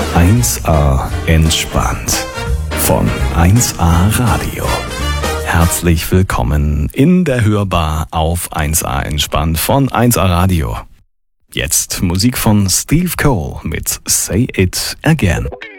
1A entspannt von 1A Radio. Herzlich willkommen in der Hörbar auf 1A entspannt von 1A Radio. Jetzt Musik von Steve Cole mit Say It Again.